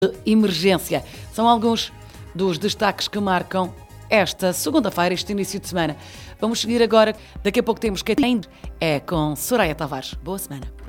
emergência. São alguns dos destaques que marcam esta segunda-feira, este início de semana. Vamos seguir agora. Daqui a pouco temos que é com Soraya Tavares. Boa semana.